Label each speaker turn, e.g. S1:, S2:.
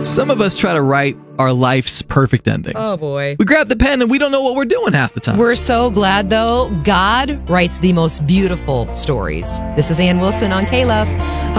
S1: Some of us try to write our life's perfect ending.
S2: Oh, boy.
S1: We grab the pen and we don't know what we're doing half the time.
S2: We're so glad, though, God writes the most beautiful stories. This is Ann Wilson on K-Love.